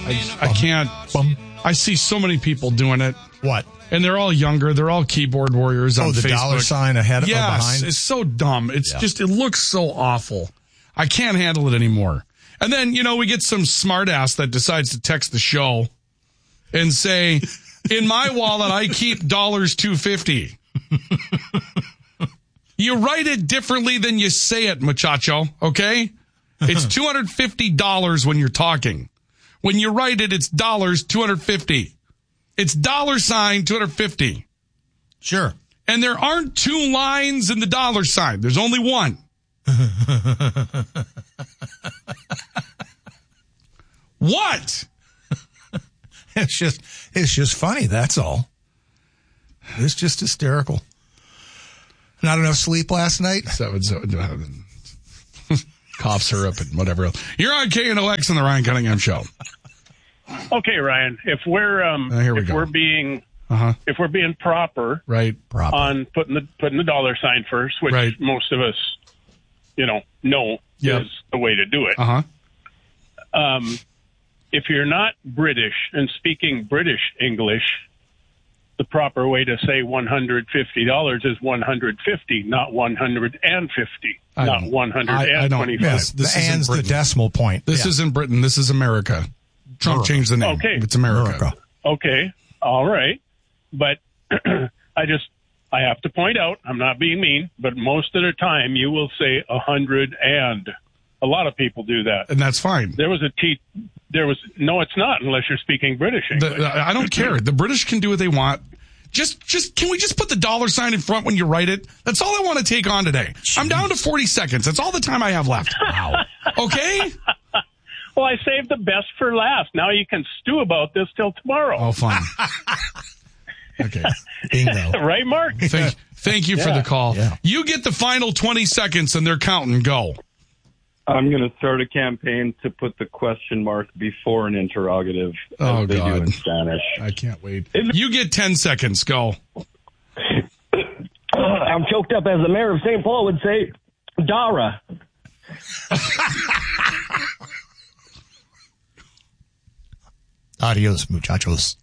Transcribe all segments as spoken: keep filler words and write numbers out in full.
I, I can't. Bum. I see so many people doing it. What? And they're all younger. They're all keyboard warriors on oh, the Facebook. dollar sign ahead yes, or behind? Yes, it's so dumb. It's yeah. just, it looks so awful. I can't handle it anymore. And then, you know, we get some smartass that decides to text the show and say, in my wallet, I keep dollars two fifty. You write it differently than you say it, muchacho, okay? It's two hundred fifty dollars when you're talking. When you write it, it's dollars two hundred fifty. It's dollar sign two hundred fifty. Sure. And there aren't two lines in the dollar sign. There's only one. What? It's just, it's just funny. That's all. It's just hysterical. Not enough sleep last night? Seven, seven, cough syrup and whatever else. You're on K N O X on the Ryan Cunningham Show. Okay, Ryan. If we're um, uh, here we if go. we're being uh-huh. if we're being proper, right, proper. on putting the putting the dollar sign first, which right. most of us, you know, know yep. is the way to do it. Uh huh. Um, if you're not British and speaking British English, the proper way to say one hundred fifty dollars is one hundred fifty, not one hundred fifty, I not don't, one hundred I, I don't, twenty-five. yes, this the and's the decimal point. This yeah. isn't Britain. This is America. Trump America. changed the name. Okay. It's America. America. Okay. All right. But I just, I have to point out, I'm not being mean, but most of the time you will say a hundred and. A lot of people do that. And that's fine. There was a T, there was, no, it's not unless you're speaking British English. The, I don't care. The British can do what they want. Just, just, can we just put the dollar sign in front when you write it? That's all I want to take on today. Jeez. I'm down to forty seconds. That's all the time I have left. Wow. Okay? Well, I saved the best for last. Now you can stew about this till tomorrow. Oh, fine. Okay. Bingo. Right, Mark? Thank, thank you yeah. for the call. Yeah. You get the final twenty seconds and they're counting. Go. I'm going to start a campaign to put the question mark before an interrogative, Oh, as they God. do in Spanish. I can't wait. You get ten seconds. Go. I'm choked up, as the mayor of Saint Paul would say, Dara. Adios, muchachos.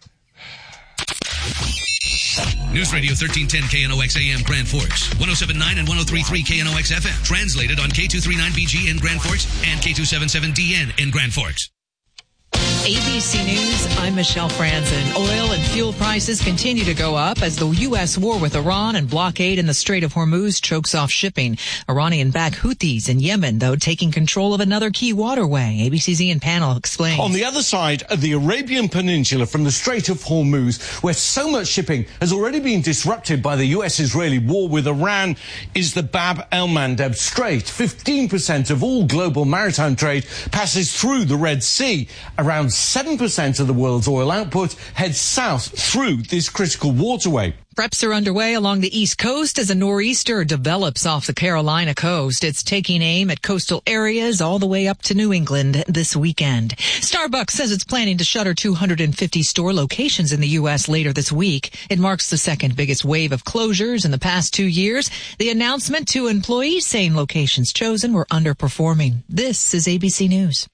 News Radio thirteen ten K N O X A M Grand Forks, one oh seven point nine and one oh three point three K N O X F M. Translated on K two thirty-nine B G in Grand Forks and K two seventy-seven D N in Grand Forks. A B C News, I'm Michelle Franzen. Oil and fuel prices continue to go up as the U S war with Iran and blockade in the Strait of Hormuz chokes off shipping. Iranian-backed Houthis in Yemen, though, taking control of another key waterway. A B C's Ian Pannell explains. On the other side of the Arabian Peninsula from the Strait of Hormuz, where so much shipping has already been disrupted by the U S-Israeli war with Iran, is the Bab el-Mandeb Strait. fifteen percent of all global maritime trade passes through the Red Sea. Around seven percent of the world's oil output heads south through this critical waterway. Preps are underway along the East Coast as a nor'easter develops off the Carolina coast. It's taking aim at coastal areas all the way up to New England this weekend. Starbucks says it's planning to shutter two hundred fifty store locations in the U S later this week. It marks the second biggest wave of closures in the past two years. The announcement to employees saying locations chosen were underperforming. This is A B C News.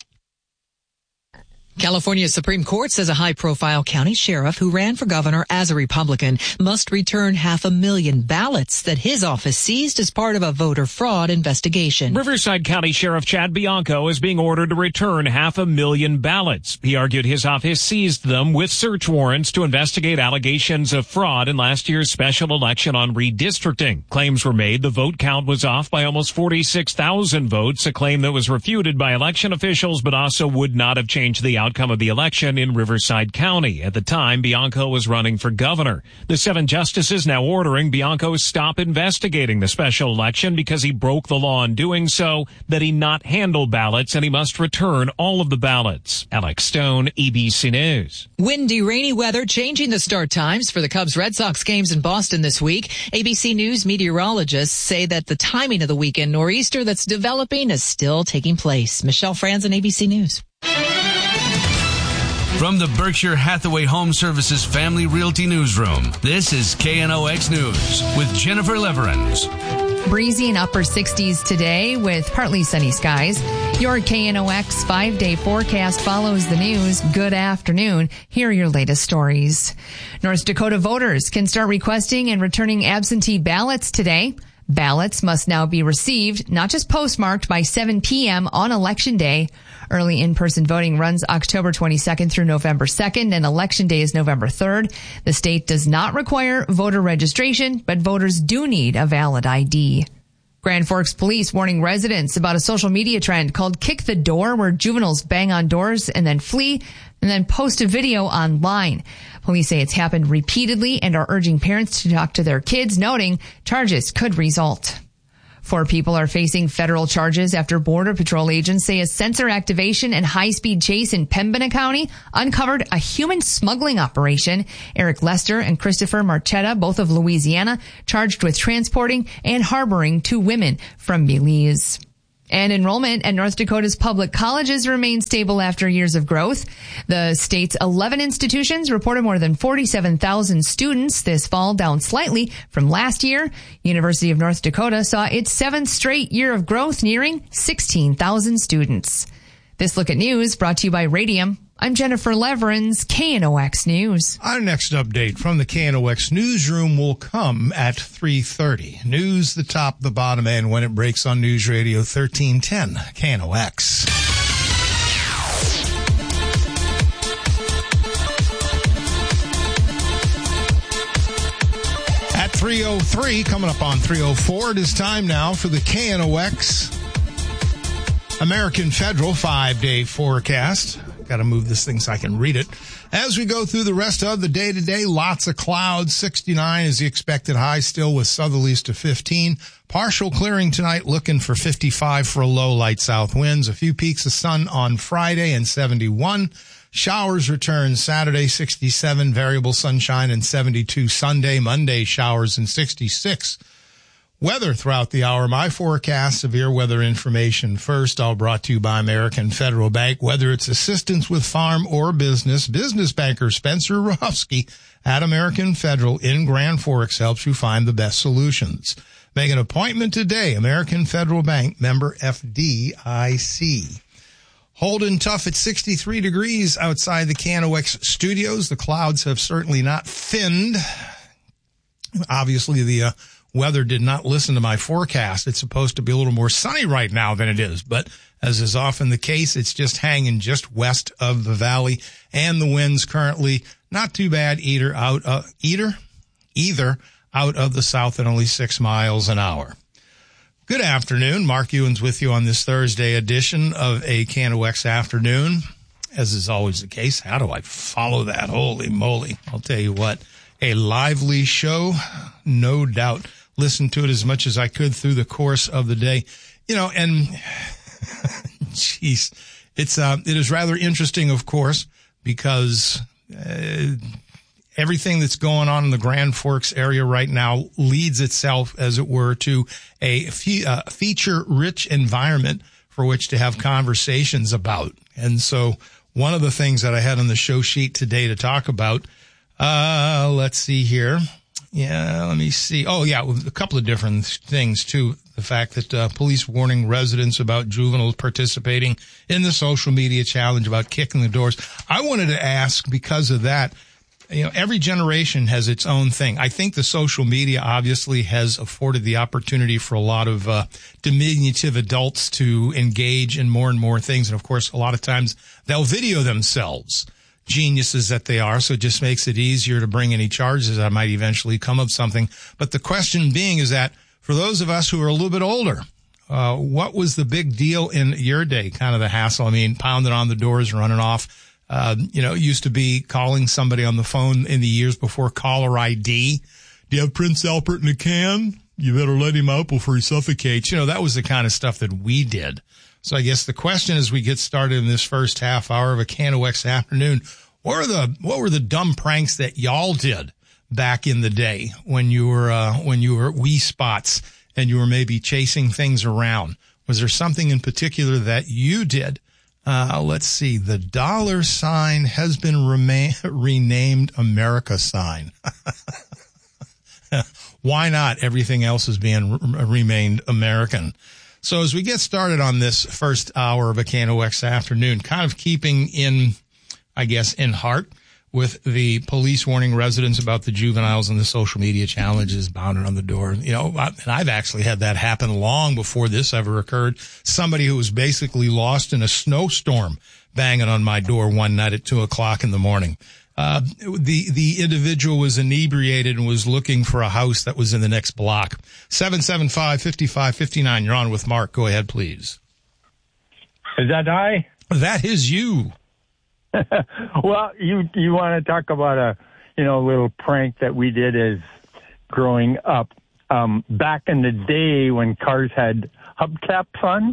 California's Supreme Court says a high-profile county sheriff who ran for governor as a Republican must return half a million ballots that his office seized as part of a voter fraud investigation. Riverside County Sheriff Chad Bianco is being ordered to return half a million ballots. He argued his office seized them with search warrants to investigate allegations of fraud in last year's special election on redistricting. Claims were made the vote count was off by almost forty-six thousand votes, a claim that was refuted by election officials but also would not have changed the outcome of the election in Riverside County. At the time, Bianco was running for governor. The seven justices now ordering Bianco stop investigating the special election because he broke the law in doing so, that he not handle ballots, and he must return all of the ballots. Alex Stone, A B C News. Windy, rainy weather changing the start times for the Cubs-Red Sox games in Boston this week. A B C News meteorologists say that the timing of the weekend nor'easter that's developing is still taking place. Michelle Franzen, A B C News. From the Berkshire Hathaway Home Services Family Realty Newsroom, this is K N O X News with Jennifer Leverins. Breezy and upper sixties today with partly sunny skies. Your K N O X five-day forecast follows the news. Good afternoon. Here are your latest stories. North Dakota voters can start requesting and returning absentee ballots today. Ballots must now be received, not just postmarked, by seven p.m. on Election Day. Early in-person voting runs October twenty-second through November second, and Election Day is November third. The state does not require voter registration, but voters do need a valid I D. Grand Forks police warning residents about a social media trend called Kick the Door, where juveniles bang on doors and then flee and then post a video online. Police say it's happened repeatedly and are urging parents to talk to their kids, noting charges could result. Four people are facing federal charges after Border Patrol agents say a sensor activation and high-speed chase in Pembina County uncovered a human smuggling operation. Eric Lester and Christopher Marchetta, both of Louisiana, charged with transporting and harboring two women from Belize. And enrollment at North Dakota's public colleges remains stable after years of growth. The state's eleven institutions reported more than forty-seven thousand students this fall, down slightly from last year. University of North Dakota saw its seventh straight year of growth, nearing sixteen thousand students. This Look at News brought to you by Radium. I'm Jennifer Leverins, K N O X News. Our next update from the K N O X newsroom will come at three thirty. News, the top, the bottom, and when it breaks on News Radio thirteen ten, K N O X. At three oh three, coming up on three oh four, it is time now for the K N O X American Federal five-day forecast. Got to move this thing so I can read it. As we go through the rest of the day today, lots of clouds. sixty-nine is the expected high, still with southerlies to fifteen. Partial clearing tonight, looking for fifty-five for a low, light south winds. A few peaks of sun on Friday and seventy-one. Showers return Saturday, sixty-seven. Variable sunshine and seventy-two Sunday. Monday, showers and sixty-six. Weather throughout the hour. My forecast, severe weather information first, all brought to you by American Federal Bank. Whether it's assistance with farm or business, business banker Spencer Rofsky at American Federal in Grand Forks helps you find the best solutions. Make an appointment today. American Federal Bank, member F D I C. Holding tough at sixty-three degrees outside the K N O X studios. The clouds have certainly not thinned. Obviously, the uh, weather did not listen to my forecast. It's supposed to be a little more sunny right now than it is, but as is often the case, it's just hanging just west of the valley, and the winds currently not too bad either out uh, either either out of the south at only six miles an hour. Good afternoon. Mark Ewens with you on this Thursday edition of a K N O X afternoon. As is always the case, how do I follow that? Holy moly. I'll tell you what, a lively show, no doubt. Listened to it as much as I could through the course of the day. You know, and geez, it's, uh, it is rather interesting, of course, because, uh, everything that's going on in the Grand Forks area right now leads itself, as it were, to a fe- uh, feature-rich environment for which to have conversations about. And so one of the things that I had on the show sheet today to talk about, uh, let's see here. Yeah, let me see. Oh, yeah, a couple of different things, too. The fact that uh, police warning residents about juveniles participating in the social media challenge about kicking the doors. I wanted to ask, because of that, you know, every generation has its own thing. I think the social media obviously has afforded the opportunity for a lot of uh, diminutive adults to engage in more and more things. And, of course, a lot of times they'll video themselves. Geniuses that they are, so it just makes it easier to bring any charges that might eventually come of something. But the question being is that for those of us who are a little bit older, uh, what was the big deal in your day? Kind of the hassle. I mean, pounding on the doors, running off. Uh, you know, it used to be calling somebody on the phone in the years before caller I D. Do you have Prince Albert in a can? You better let him out before he suffocates. You know, that was the kind of stuff that we did. So I guess the question as we get started in this first half hour of a K N O X afternoon, what were the, what were the dumb pranks that y'all did back in the day when you were, uh, when you were at Wii Spots and you were maybe chasing things around? Was there something in particular that you did? Uh, let's see. The dollar sign has been remain, renamed America sign. Why not? Everything else is being re- remained American. So as we get started on this first hour of a K N O X afternoon, kind of keeping in, I guess, in heart with the police warning residents about the juveniles and the social media challenges bounded on the door. You know, and I've actually had that happen long before this ever occurred. Somebody who was basically lost in a snowstorm banging on my door one night at two o'clock in the morning. Uh, the, the individual was inebriated and was looking for a house that was in the next block. seven seven five, five five five nine. You're on with Mark. Go ahead, please. Is that I? That is you. Well, you you want to talk about a you know little prank that we did as growing up um, back in the day when cars had hubcaps on.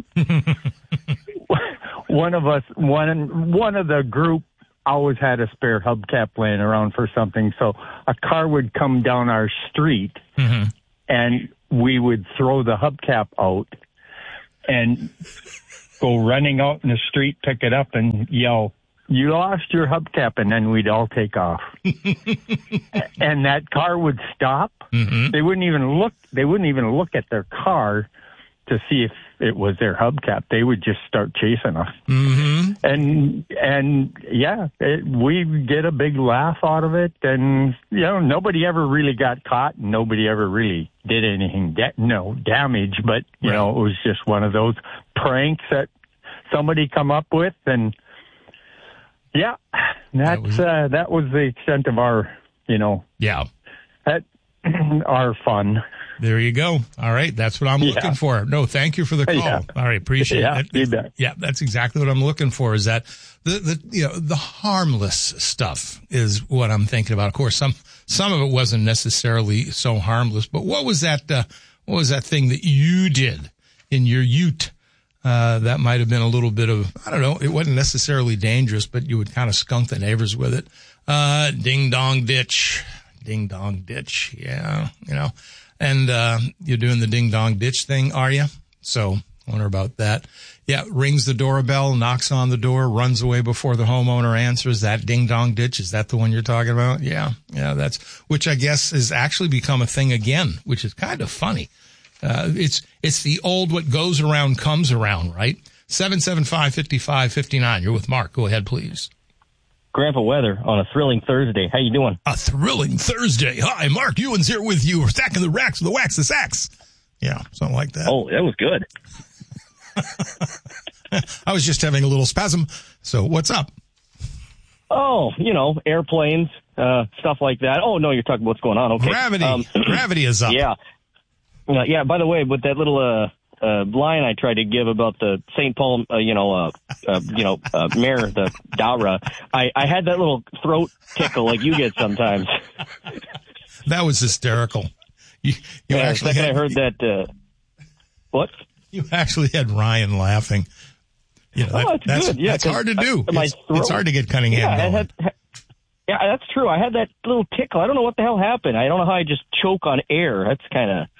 One of us, one one of the group, always had a spare hubcap laying around for something. So a car would come down our street, mm-hmm. and we would throw the hubcap out and go running out in the street, pick it up, and yell, "You lost your hubcap," and then we'd all take off. And that car would stop. Mm-hmm. They wouldn't even look. They wouldn't even look at their car to see if it was their hubcap. They would just start chasing us. Mm-hmm. And and yeah, it, we get a big laugh out of it. And you know, nobody ever really got caught. And nobody ever really did anything, da- no damage. But you right. know, it was just one of those pranks that somebody come up with and. Yeah, that's, that was, uh, that was the extent of our, you know, yeah, that, our fun. There you go. All right. That's what I'm yeah. looking for. No, thank you for the call. Yeah. All right. Appreciate yeah, it. You bet. Yeah, that's exactly what I'm looking for is that the, the, you know, the harmless stuff is what I'm thinking about. Of course, some, some of it wasn't necessarily so harmless, but what was that, uh, what was that thing that you did in your ute? Uh, that might have been a little bit of, I don't know, it wasn't necessarily dangerous, but you would kind of skunk the neighbors with it. Uh, ding dong ditch, ding dong ditch. Yeah. You know, and, uh, you're doing the ding dong ditch thing, are you? So wonder about that. Yeah. Rings the doorbell, knocks on the door, runs away before the homeowner answers. That ding dong ditch. Is that the one you're talking about? Yeah. Yeah. That's, which I guess has actually become a thing again, which is kind of funny. Uh, it's, it's the old what goes around comes around, right? seven seven five, five five five nine. You're with Mark. Go ahead, please. Grandpa Weather on a thrilling Thursday. How you doing? A thrilling Thursday. Hi, Mark Ewan's here with you. We're stacking the racks with the wax, the sacks. Yeah, something like that. Oh, that was good. I was just having a little spasm. So what's up? Oh, you know, airplanes, uh, stuff like that. Oh, no, you're talking about what's going on. Okay. Gravity. Um, Gravity is up. Yeah. Uh, yeah, by the way, with that little uh, uh, line I tried to give about the Saint Paul, uh, you know, uh, uh, you know, uh, mayor, the Dara, I, I had that little throat tickle like you get sometimes. That was hysterical. You, you yeah, actually the second had, I heard that, uh, what? You actually had Ryan laughing. You know, that, oh, that's, that's good. Yeah, that's hard to do. I, it's, it's hard to get Cunningham yeah, going. Had, yeah, that's true. I had that little tickle. I don't know what the hell happened. I don't know how I just choke on air. That's kind of...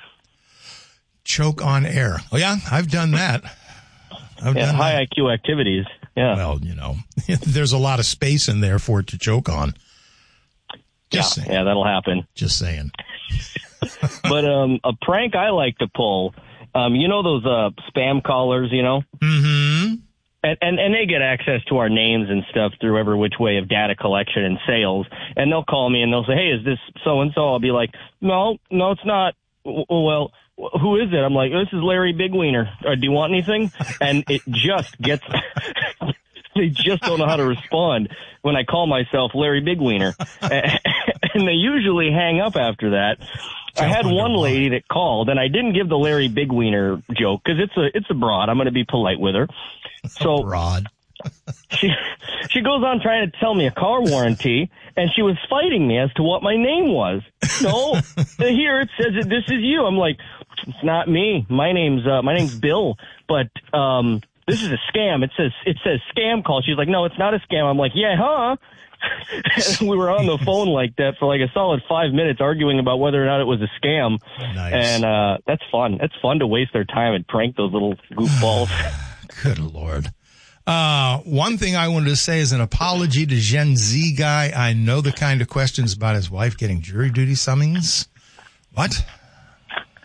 Choke on air. Oh, yeah, I've done that. I've yeah, done high that. I Q activities. Yeah. Well, you know, there's a lot of space in there for it to choke on. Just yeah, saying. yeah, that'll happen. Just saying. But um, a prank I like to pull, um, you know those uh, spam callers, you know? Mm-hmm. And, and and they get access to our names and stuff through every which way of data collection and sales. And they'll call me and they'll say, hey, is this so-and-so? I'll be like, no, no, it's not. Well, who is it? I'm like, this is Larry Big Wiener. Uh, do you want anything? And it just gets, they just don't know how to respond when I call myself Larry Big Wiener. And they usually hang up after that. I had one lady that called, and I didn't give the Larry Big Wiener joke because it's a it's a broad. I'm going to be polite with her. So broad. she she goes on trying to tell me a car warranty, and she was fighting me as to what my name was. No, here it says that this is you. I'm like, it's not me. My name's uh, my name's Bill, but um, this is a scam. It says it says scam call. She's like, no, it's not a scam. I'm like, yeah, huh? We were on the phone like that for like a solid five minutes arguing about whether or not it was a scam. Nice. And uh, that's fun. It's fun to waste their time and prank those little goofballs. Good Lord. Uh, one thing I wanted to say is an apology to Gen Z guy. I know the kind of questions about his wife getting jury duty summons. What?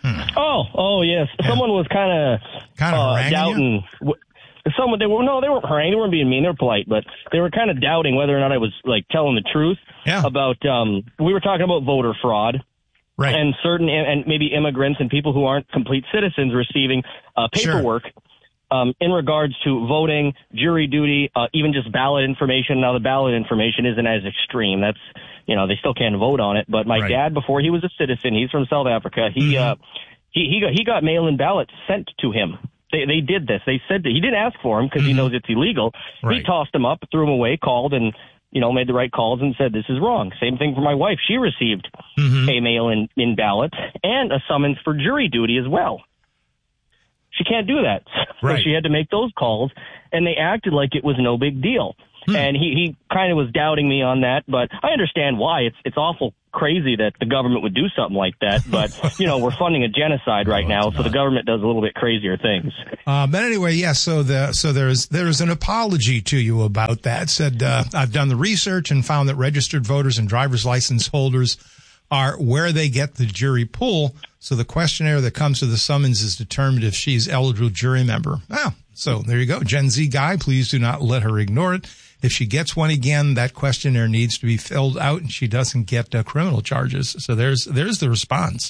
Hmm. Oh, oh yes. Yeah. Someone was kind of kind of uh, doubting. You? Someone they were no, they weren't haranguing. They weren't being mean. They were polite, but they were kind of doubting whether or not I was like telling the truth yeah. about. Um, we were talking about voter fraud. Right. And certain, and maybe immigrants and people who aren't complete citizens receiving uh, paperwork sure. um, in regards to voting, jury duty, uh, even just ballot information. Now, the ballot information isn't as extreme. That's, you know, they still can't vote on it. But my right. dad, before he was a citizen, he's from South Africa. He mm-hmm. uh, he he got, he got mail-in ballots sent to him. They they did this. They said that he didn't ask for them because mm-hmm. he knows it's illegal. Right. He tossed them up, threw them away, called, and you know, made the right calls and said, this is wrong. Same thing for my wife. She received mm-hmm. a mail-in in ballot and a summons for jury duty as well. She can't do that. Right. So she had to make those calls, and they acted like it was no big deal. Hmm. And he, he kind of was doubting me on that, but I understand why. It's it's awful crazy that the government would do something like that. But, you know, we're funding a genocide right no, now, so the government does a little bit crazier things. Uh, but anyway, yeah, so the so there's there's an apology to you about that. Said, uh, I've done the research and found that registered voters and driver's license holders are where they get the jury pool. So the questionnaire that comes to the summons is determined if she's eligible jury member. Oh, so there you go. Gen Z guy, please do not let her ignore it. If she gets one again, that questionnaire needs to be filled out and she doesn't get uh, criminal charges. So there's there's the response.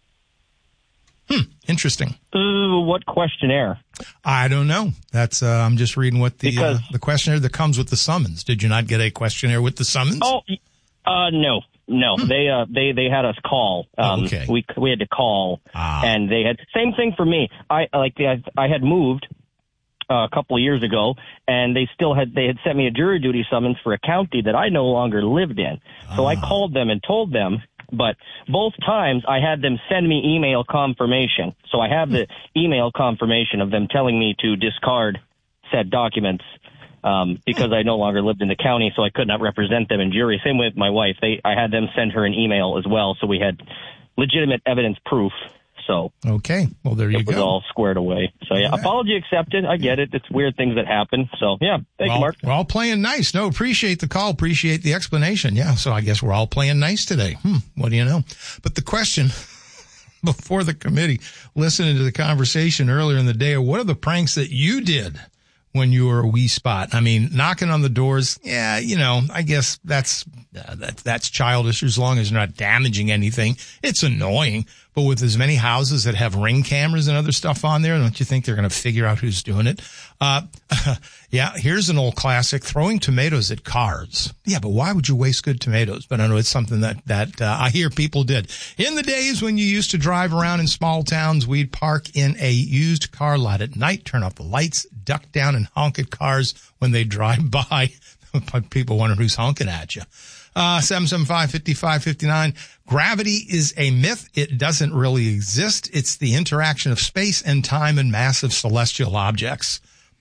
Hmm. Interesting. Uh, what questionnaire? I don't know. That's uh, I'm just reading what the because, uh, the questionnaire that comes with the summons. Did you not get a questionnaire with the summons? Oh, uh, no. No, hmm. they uh they they had us call. Um, oh, okay. We we had to call, ah. and they had same thing for me. I like I I had moved uh, a couple of years ago, and they still had they had sent me a jury duty summons for a county that I no longer lived in. So ah. I called them and told them, but both times I had them send me email confirmation. So I have the email confirmation of them telling me to discard said documents. Um, because I no longer lived in the county, so I could not represent them in jury. Same with my wife. They, I had them send her an email as well, so we had legitimate evidence proof. So okay, well there you it go. It was all squared away. So yeah, yeah, apology accepted. I get it. It's weird things that happen. So yeah, thank well, you, Mark. We're all playing nice. No, appreciate the call. Appreciate the explanation. Yeah, so I guess we're all playing nice today. Hmm, what do you know? But the question before the committee, listening to the conversation earlier in the day, what are the pranks that you did when you were a wee spot? I mean, knocking on the doors, yeah, you know, I guess that's uh, that, that's childish as long as you're not damaging anything. It's annoying. But with as many houses that have Ring cameras and other stuff on there, don't you think they're going to figure out who's doing it? Uh, yeah, here's an old classic, throwing tomatoes at cars. Yeah, but why would you waste good tomatoes? But I know it's something that, that uh, I hear people did. In the days when you used to drive around in small towns, we'd park in a used car lot at night, turn off the lights, duck down and honk at cars when they drive by. People wondering who's honking at you. Uh, seven seven five, five five five nine. Gravity is a myth. It doesn't really exist. It's the interaction of space and time and massive celestial objects.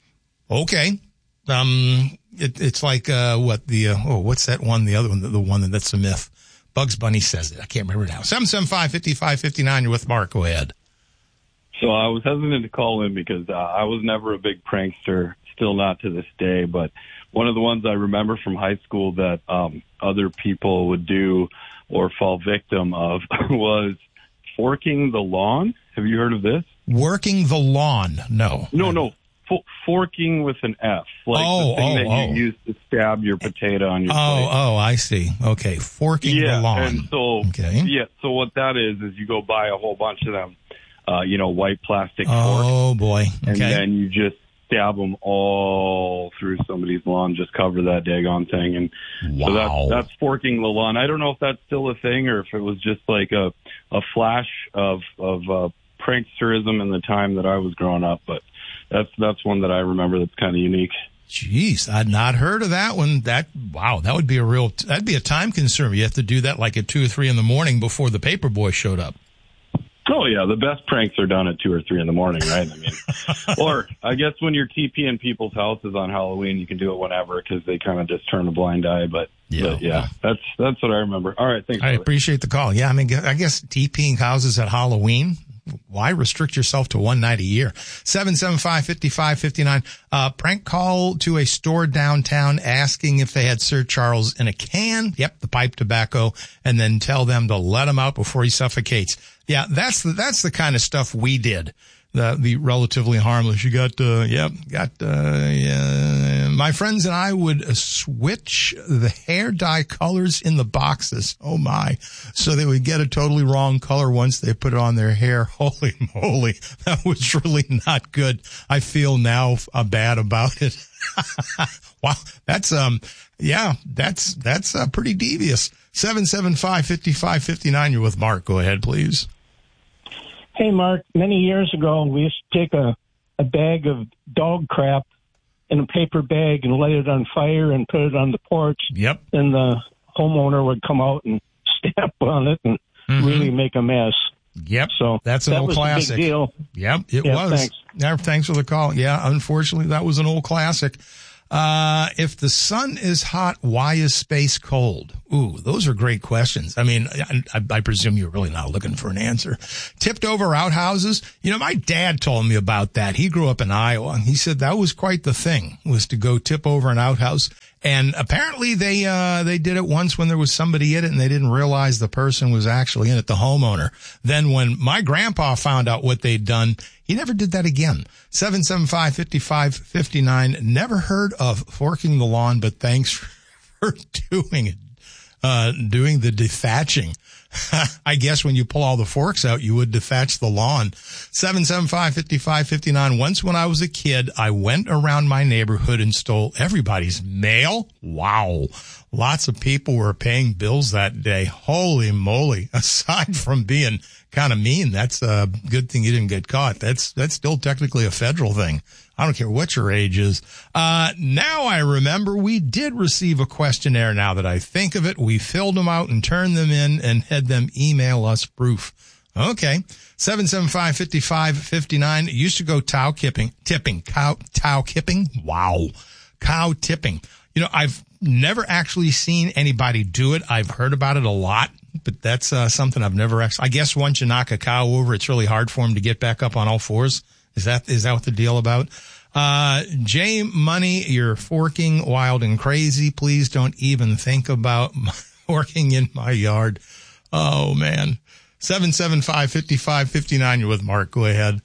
Okay. Um, it, it's like, uh, what the, uh, oh, what's that one? The other one, the, the one that's a myth. Bugs Bunny says it. I can't remember now. seven seven five, five five five nine. You're with Mark. Go ahead. So I was hesitant to call in because uh, I was never a big prankster, still not to this day, but one of the ones I remember from high school that um, other people would do or fall victim of was forking the lawn. Have you heard of this? Working the lawn? No. No, no. F- forking with an F. Like oh, the thing oh, that oh. you use to stab your potato on your oh, plate. Oh, I see. Okay. Forking yeah, the lawn. And so, okay. Yeah, so what that is, is you go buy a whole bunch of them, uh, you know, white plastic forks. Oh, boy. Okay. And then you just stab them all through somebody's lawn, just cover that daggone thing. And wow. so that's, that's forking the lawn. I don't know if that's still a thing or if it was just like a, a flash of, of, uh, pranksterism in the time that I was growing up, but that's, that's one that I remember that's kind of unique. Jeez, I'd not heard of that one. That, wow, that would be a real, that'd be a time consumer. You have to do that like at two or three in the morning before the paper boy showed up. Oh, yeah. The best pranks are done at two or three in the morning, right? I mean, or I guess when you're TPing people's houses on Halloween, you can do it whenever because they kind of just turn a blind eye. But yeah, but yeah, that's that's what I remember. All right. Thanks. I appreciate the call. Yeah. I mean, I guess TPing houses at Halloween. why restrict yourself to one night a year? seven seven five, five five five nine. Uh, prank call to a store downtown asking if they had Sir Charles in a can. Yep, the pipe tobacco, and then tell them to let him out before he suffocates. Yeah, that's the, that's the kind of stuff we did. The, the relatively harmless. You got, uh, yep, got, uh, yeah. My friends and I would uh, switch the hair dye colors in the boxes. Oh my. So they would get a totally wrong color once they put it on their hair. Holy moly. That was really not good. I feel now uh, bad about it. Wow. That's, um, yeah, that's, that's, uh, pretty devious. seven seven five, five five five nine. You're with Mark. Go ahead, please. Hey, Mark, many years ago, we used to take a, a bag of dog crap in a paper bag and light it on fire and put it on the porch. Yep. And the homeowner would come out and stamp on it and mm-hmm. really make a mess. Yep. So that's an that old was classic. A big deal. Yep, it yeah, was. Thanks. Yeah, thanks for the call. Yeah, unfortunately, that was an old classic. Uh, if the sun is hot, why is space cold? Ooh, those are great questions. I mean, I, I, I presume you're really not looking for an answer. Tipped over outhouses. You know, my dad told me about that. He grew up in Iowa. He said that was quite the thing, was to go tip over an outhouse. And apparently they, uh, they did it once when there was somebody in it and they didn't realize the person was actually in it, the homeowner. Then when my grandpa found out what they'd done, he never did that again. seven seven five, five five five nine. Never heard of forking the lawn, but thanks for doing it, uh, doing the dethatching. I guess when you pull all the forks out, you would dethatch the lawn. seven seven five, five five five nine. Once when I was a kid, I went around my neighborhood and stole everybody's mail. Wow. Lots of people were paying bills that day. Holy moly. Aside from being kind of mean, that's a good thing you didn't get caught. That's, that's still technically a federal thing. I don't care what your age is. Uh, now I remember we did receive a questionnaire. Now that I think of it, we filled them out and turned them in and had them email us proof. Okay. seven seven five, five five five nine. Used to go cow tipping, tipping, cow, cow kipping. Wow. Cow tipping. You know, I've never actually seen anybody do it. I've heard about it a lot, but that's uh, something I've never actually, I guess once you knock a cow over, it's really hard for him to get back up on all fours. Is that, is that what the deal about? Uh, Jay Money, you're forking wild and crazy. Please don't even think about forking in my yard. Oh man. seven seven five, five five five nine. You're with Mark. Go ahead.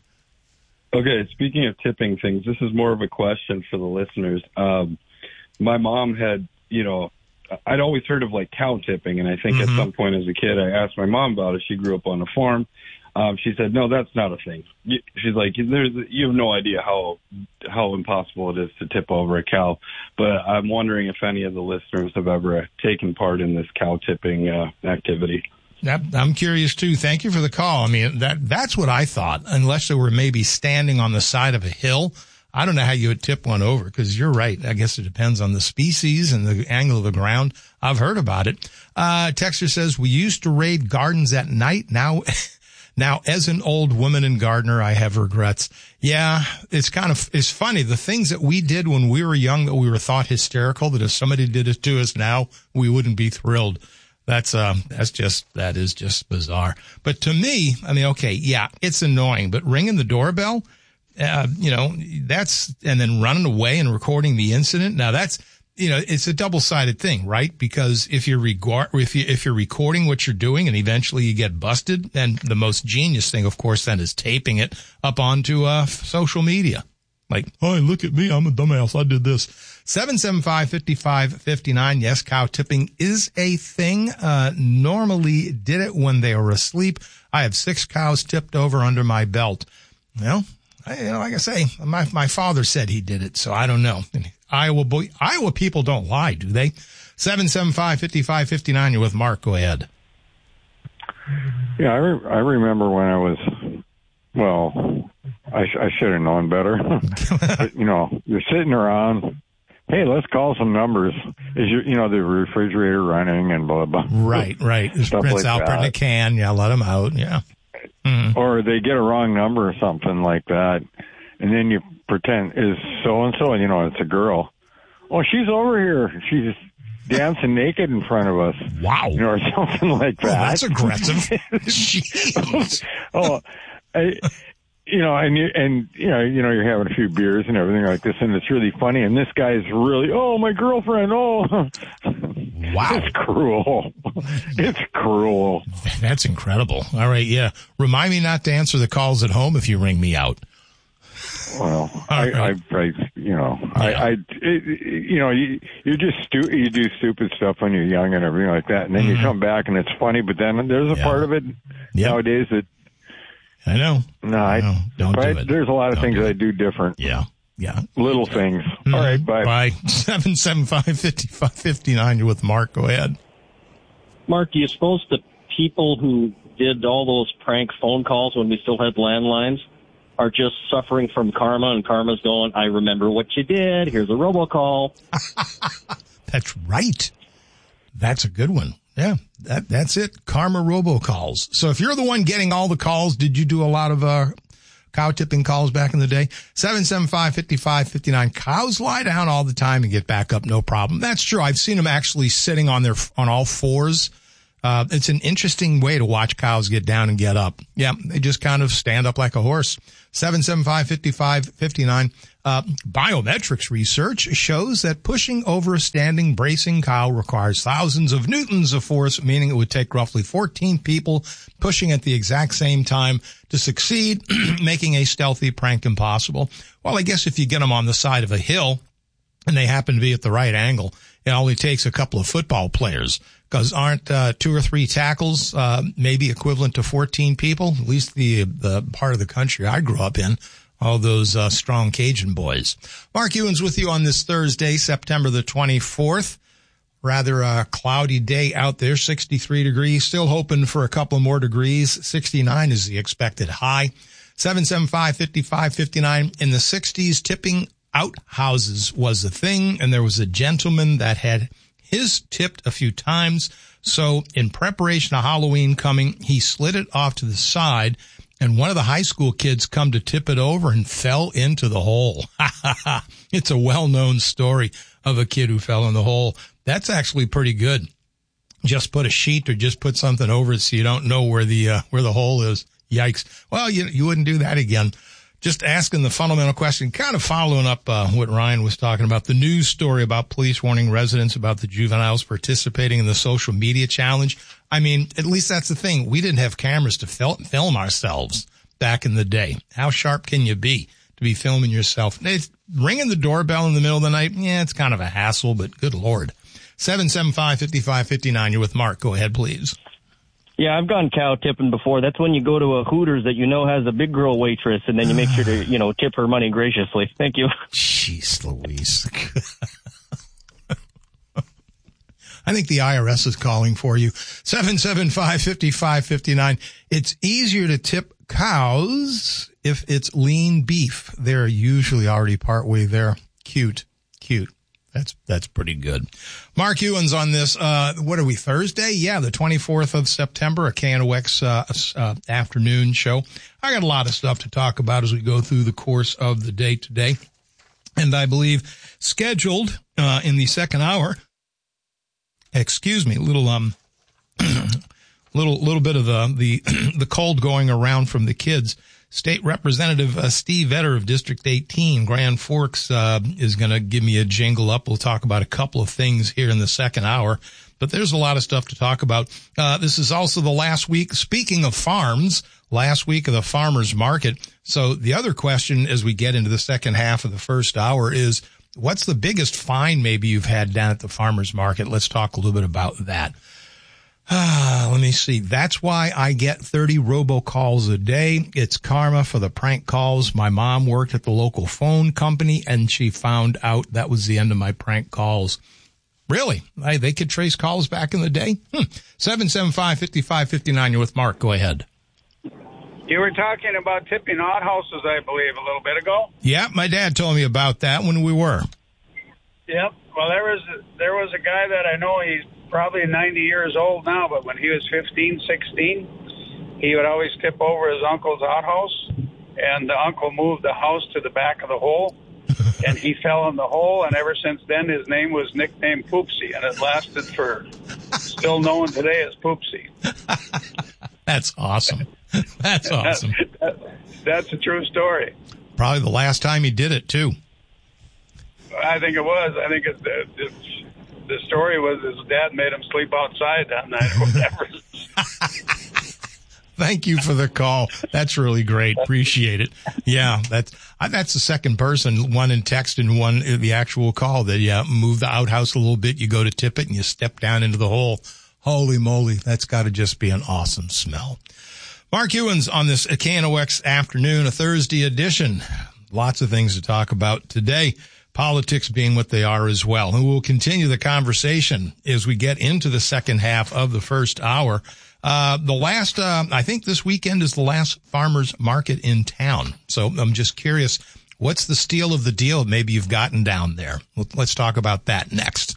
Okay. Speaking of tipping things, this is more of a question for the listeners. Um, my mom had, you know, I'd always heard of like cow tipping. And I think mm-hmm. at some point as a kid, I asked my mom about it. She grew up on a farm. Um, she said, no, that's not a thing. She's like, there's, you have no idea how, how impossible it is to tip over a cow. But I'm wondering if any of the listeners have ever taken part in this cow tipping, uh, activity. That, I'm curious too. Thank you for the call. I mean, that, that's what I thought, unless they were maybe standing on the side of a hill. I don't know how you would tip one over, because you're right. I guess it depends on the species and the angle of the ground. I've heard about it. Uh, Texter says, we used to raid gardens at night. Now, Now, as an old woman and gardener, I have regrets. Yeah, it's kind of, it's funny. The things that we did when we were young that we were thought hysterical, that if somebody did it to us now, we wouldn't be thrilled. That's, um, that's just, that is just bizarre. But to me, I mean, okay, yeah, it's annoying, but ringing the doorbell, uh, you know, that's, and then running away and recording the incident. Now that's, you know, it's a double-sided thing, right? Because if you're regard, if you, if you're recording what you're doing and eventually you get busted, then the most genius thing, of course, then is taping it up onto, uh, social media. Like, oh, look at me. I'm a dumbass. I did this. seven seven five, five five five nine. Yes, cow tipping is a thing. Uh, normally did it when they were asleep. I have six cows tipped over under my belt. Well, I, you know, like I say, my, my father said he did it, so I don't know. Iowa boy, Iowa people don't lie, do they? seven seven five, five five five nine. You're with Mark. Go ahead. Yeah, I, re- I remember when I was, well, I, sh- I should have known better. But, you know, you're sitting around, hey, let's call some numbers. Is your, you know, the refrigerator running and blah, blah. Right, right. Stuff Prince like Albert that. in a can. Yeah, let them out. Yeah. Mm. Or they get a wrong number or something like that. And then you pretend, is so-and-so, you know, it's a girl. Oh, she's over here. She's dancing naked in front of us. Wow. You know, or something like that. Oh, that's aggressive. Jeez. Oh, I, you know, and you, and you know, you know, you're having a few beers and everything like this, and it's really funny. And this guy's really, oh, my girlfriend, oh, wow, it's cruel. It's cruel. That's incredible. All right, yeah. Remind me not to answer the calls at home if you ring me out. Well, I, right. I, I, you know, yeah. I, I it, you know, you, you just stu- you do stupid stuff when you're young and everything like that, and then mm-hmm. you come back and it's funny. But then there's a yeah. part of it yep. nowadays that I know. No, I, know. Don't do I, it. There's a lot of don't things I do different. Yeah, yeah, little things. Mm-hmm. All right, bye. Bye. Seven seven five fifty five fifty nine. You're with Mark. Go ahead. Mark, do you suppose the people who did all those prank phone calls when we still had landlines are just suffering from karma, and karma's going, I remember what you did, here's a robocall? That's right. That's a good one. Yeah, that that's it. Karma robocalls. So if you're the one getting all the calls, did you do a lot of uh, cow tipping calls back in the day? seven seven five five five five nine. Cows lie down all the time and get back up, no problem. That's true. I've seen them actually sitting on their on all fours. Uh, it's an interesting way to watch cows get down and get up. Yeah, they just kind of stand up like a horse. seven seven five five five five nine. Uh, biometrics research shows that pushing over a standing bracing cow requires thousands of newtons of force, meaning it would take roughly fourteen people pushing at the exact same time to succeed, making a stealthy prank impossible. Well, I guess if you get them on the side of a hill and they happen to be at the right angle, it only takes a couple of football players. Because aren't uh, two or three tackles uh, maybe equivalent to fourteen people? At least the the part of the country I grew up in, all those uh, strong Cajun boys. Mark Ewens with you on this Thursday, September the twenty-fourth. Rather a cloudy day out there, sixty-three degrees. Still hoping for a couple more degrees. sixty-nine is the expected high. seven seven five five five five nine. In the sixties, tipping out houses was the thing, and there was a gentleman that had his tipped a few times. So in preparation of Halloween coming, he slid it off to the side, and one of the high school kids come to tip it over and fell into the hole. It's a well-known story of a kid who fell in the hole. That's actually pretty good. Just put a sheet or just put something over it so you don't know where the uh, where the hole is. Yikes. Well, you you wouldn't do that again. Just asking the fundamental question, kind of following up uh, what Ryan was talking about, the news story about police warning residents about the juveniles participating in the social media challenge. I mean, at least that's the thing. We didn't have cameras to fil- film ourselves back in the day. How sharp can you be to be filming yourself? It's ringing the doorbell in the middle of the night, yeah, it's kind of a hassle, but good Lord. seven seven five five five five nine, you're with Mark. Go ahead, please. Yeah, I've gone cow tipping before. That's when you go to a Hooters that you know has a big girl waitress, and then you make sure to, you know, tip her money graciously. Thank you. Jeez Louise. I think the I R S is calling for you. seven seven five five five five nine. It's easier to tip cows if it's lean beef. They're usually already partway there. Cute, cute. That's that's pretty good. Mark Ewens on this. Uh, what are we, Thursday? Yeah, the twenty-fourth of September, a K N O X uh, uh, afternoon show. I got a lot of stuff to talk about as we go through the course of the day today. And I believe scheduled uh, in the second hour, excuse me, a little, um, little, little bit of the, the, the cold going around from the kids. State Representative uh, Steve Vetter of District eighteen, Grand Forks, uh, is going to give me a jingle up. We'll talk about a couple of things here in the second hour, but there's a lot of stuff to talk about. Uh, this is also the last week, speaking of farms, last week of the farmers market. So the other question as we get into the second half of the first hour is, what's the biggest find maybe you've had down at the farmers market? Let's talk a little bit about that. Ah, let me see. That's why I get thirty robocalls a day. It's karma for the prank calls. My mom worked at the local phone company, and she found out that was the end of my prank calls. Really? Hey, they could trace calls back in the day? Hmm. seven seven five five five five nine. You're with Mark. Go ahead. You were talking about tipping outhouses, I believe, a little bit ago. Yeah, my dad told me about that when we were. Yep. Well, there was there was a guy that I know, he's probably ninety years old now, but when he was fifteen, sixteen, he would always tip over his uncle's outhouse, and the uncle moved the house to the back of the hole, and he fell in the hole, and ever since then his name was nicknamed Poopsie, and it lasted for, still known today as Poopsie. That's awesome. That's awesome. That, That's a true story. Probably the last time he did it, too. I think it was. I think it, it, the story was his dad made him sleep outside that night or whatever. Thank you for the call. That's really great. Appreciate it. Yeah, that's that's the second person, one in text and one in the actual call, that yeah, move the outhouse a little bit, you go to tip it, and you step down into the hole. Holy moly, that's got to just be an awesome smell. Mark Ewens on this K N O X afternoon, a Thursday edition. Lots of things to talk about today, politics being what they are as well. And we'll continue the conversation as we get into the second half of the first hour. Uh, the last, uh, I think this weekend is the last farmers market in town. So I'm just curious, what's the steal of the deal maybe you've gotten down there? Let's talk about that next.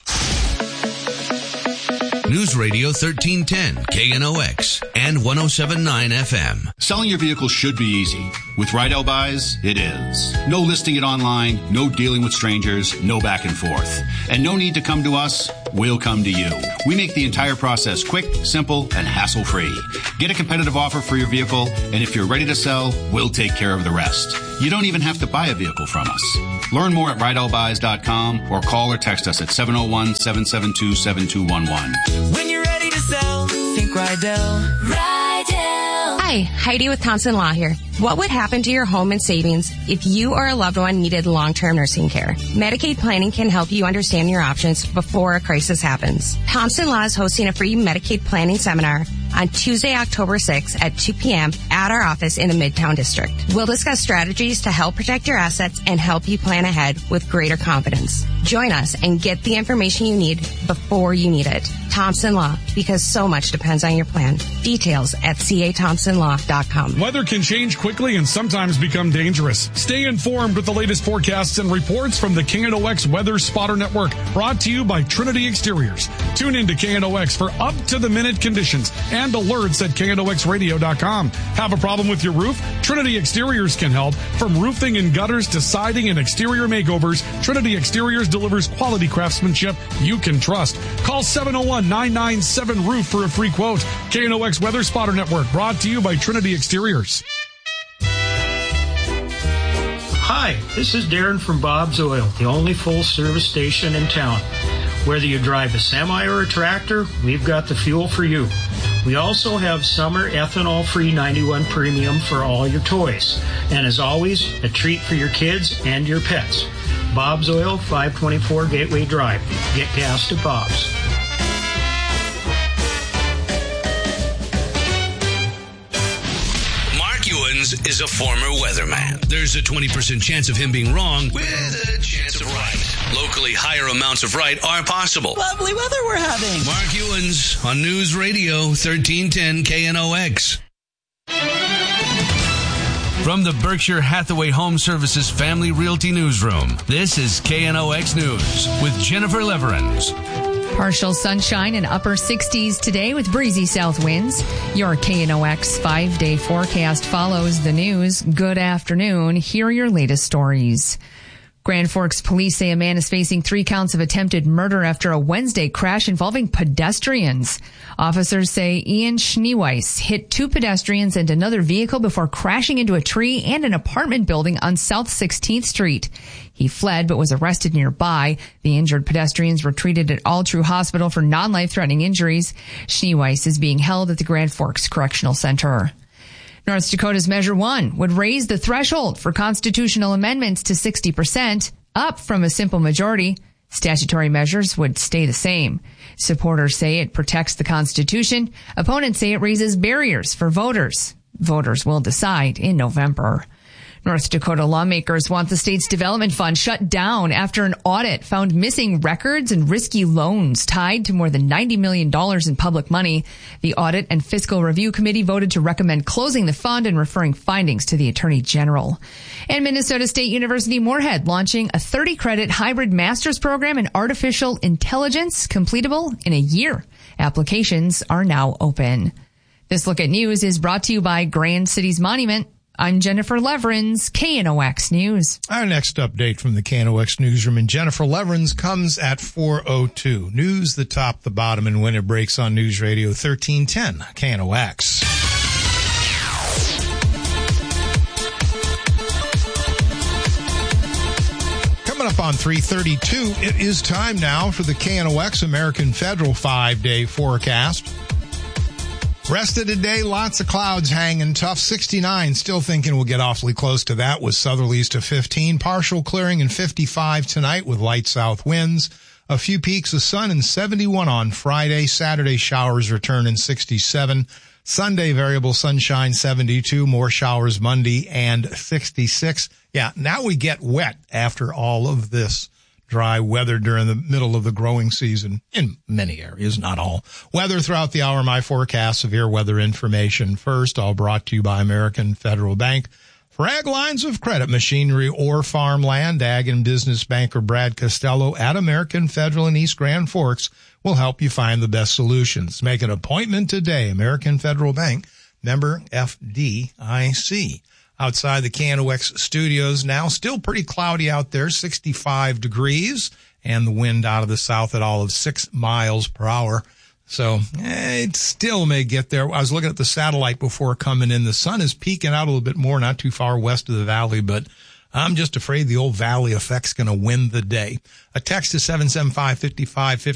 News Radio thirteen ten, K N O X, and one oh seven point nine F M. Selling your vehicle should be easy. With Rydell Buys, it is. No listing it online, no dealing with strangers, no back and forth. And no need to come to us, we'll come to you. We make the entire process quick, simple, and hassle-free. Get a competitive offer for your vehicle, and if you're ready to sell, we'll take care of the rest. You don't even have to buy a vehicle from us. Learn more at rydell buys dot com or call or text us at seven oh one, seven seven two, seven two one one. When you're ready to sell, think Rydell. Rydell. Hi, Heidi with Thompson Law here. What would happen to your home and savings if you or a loved one needed long-term nursing care? Medicaid planning can help you understand your options before a crisis happens. Thompson Law is hosting a free Medicaid planning seminar on Tuesday, October sixth at two p.m. at our office in the Midtown District. We'll discuss strategies to help protect your assets and help you plan ahead with greater confidence. Join us and get the information you need before you need it. Thompson Law, because so much depends on your plan. Details at c a thompson law dot com. Weather can change quickly and sometimes become dangerous. Stay informed with the latest forecasts and reports from the K N O X Weather Spotter Network, brought to you by Trinity Exteriors. Tune in to K N O X for up-to-the-minute conditions and alerts at K N O X radio dot com. Have a problem with your roof? Trinity Exteriors can help. From roofing and gutters to siding and exterior makeovers, Trinity Exteriors delivers quality craftsmanship you can trust. Call seven oh one, nine nine seven, roof for a free quote. K N O X Weather Spotter Network, brought to you by Trinity Exteriors. Hi, this is Darren from Bob's Oil, the only full-service station in town. Whether you drive a semi or a tractor, we've got the fuel for you. We also have summer ethanol-free ninety-one Premium for all your toys. And as always, a treat for your kids and your pets. Bob's Oil, five twenty-four Gateway Drive. Get gas to Bob's. Is a former weatherman. There's a twenty percent chance of him being wrong with a chance of right. Locally, higher amounts of right are possible. Lovely weather we're having. Mark Ewens on News Radio thirteen ten K N O X. From the Berkshire Hathaway Home Services Family Realty Newsroom, this is K N O X News with Jennifer Leverins. Partial sunshine and upper sixties today with breezy south winds. Your K N O X five-day forecast follows the news. Good afternoon. Here are your latest stories. Grand Forks police say a man is facing three counts of attempted murder after a Wednesday crash involving pedestrians. Officers say Ian Schneeweiss hit two pedestrians and another vehicle before crashing into a tree and an apartment building on South sixteenth Street. He fled but was arrested nearby. The injured pedestrians were treated at All True Hospital for non-life-threatening injuries. Schneeweiss is being held at the Grand Forks Correctional Center. North Dakota's Measure one would raise the threshold for constitutional amendments to sixty percent, up from a simple majority. Statutory measures would stay the same. Supporters say it protects the Constitution. Opponents say it raises barriers for voters. Voters will decide in November. North Dakota lawmakers want the state's development fund shut down after an audit found missing records and risky loans tied to more than ninety million dollars in public money. The Audit and Fiscal Review Committee voted to recommend closing the fund and referring findings to the Attorney General. And Minnesota State University Moorhead launching a thirty credit hybrid master's program in artificial intelligence, completable in a year. Applications are now open. This Look at News is brought to you by Grand Cities Monument. I'm Jennifer Leverins, K N O X News. Our next update from the K N O X newsroom and Jennifer Leverins comes at four oh two. News, the top, the bottom, and when it breaks on News Radio thirteen ten, K N O X. Coming up on three thirty-two, it is time now for the K N O X American Federal five-day forecast. Rest of the day, lots of clouds hanging tough. sixty-nine, still thinking we'll get awfully close to that with southerlies to fifteen. Partial clearing and fifty-five tonight with light south winds. A few peaks of sun and seventy-one on Friday. Saturday showers return in sixty-seven. Sunday variable sunshine seventy-two. More showers Monday and sixty-six. Yeah, now we get wet after all of this dry weather during the middle of the growing season in many areas, not all. Weather throughout the hour, my forecast, severe weather information first, all brought to you by American Federal Bank. For ag lines of credit, machinery, or farmland, ag and business banker Brad Costello at American Federal in East Grand Forks will help you find the best solutions. Make an appointment today. American Federal Bank, member F D I C. Outside the K N O X studios now, still pretty cloudy out there, sixty-five degrees, and the wind out of the south at all of six miles per hour. So eh, it still may get there. I was looking at the satellite before coming in. The sun is peeking out a little bit more, not too far west of the valley, but I'm just afraid the old valley effect's going to win the day. A text to seven seven five, five five five